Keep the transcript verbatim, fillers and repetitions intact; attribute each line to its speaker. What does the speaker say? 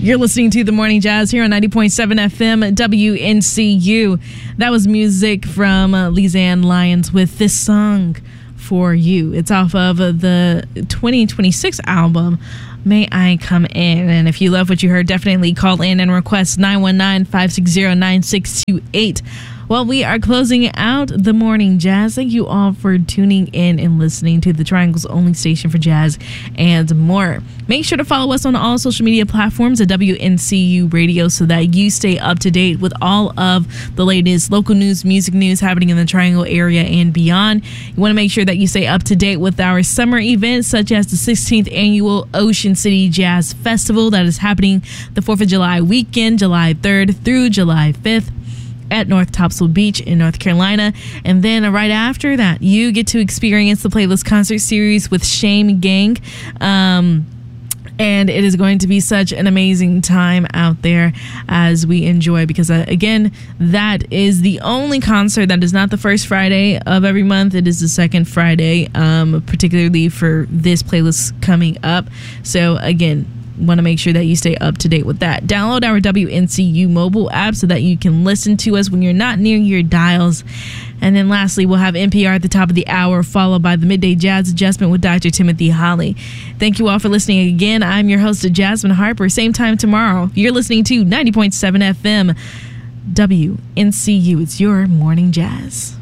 Speaker 1: You're listening to The Morning Jazz here on ninety point seven F M W N C U. That was music from uh, Lizanne Lyons with This Song For You. It's off of the twenty twenty-six album, May I Come In. And if you love what you heard, definitely call in and request nine one nine, five six zero, nine six two eight. Well, we are closing out The Morning Jazz. Thank you all for tuning in and listening to the Triangle's only station for jazz and more. Make sure to follow us on all social media platforms at W N C U Radio so that you stay up to date with all of the latest local news, music news happening in the Triangle area and beyond. You want to make sure that you stay up to date with our summer events, such as the sixteenth Annual Ocean City Jazz Festival that is happening the fourth of July weekend, July third through July fifth. At North Topsail Beach in North Carolina. And then right after that, you get to experience the Playlist Concert Series with Shame Gang. Um, and it is going to be such an amazing time out there as we enjoy, because uh, again, that is the only concert that is not the first Friday of every month. It is the second Friday, um, particularly for this playlist coming up. So again, want to make sure that you stay up to date with that. Download our W N C U mobile app so that you can listen to us when you're not near your dials. And then lastly, we'll have N P R at the top of the hour, followed by the Midday Jazz Adjustment with Doctor Timothy Holly. Thank you all for listening again. I'm your host, Jasmine Harper. Same time tomorrow. You're listening to ninety point seven F M W N C U. It's your morning jazz.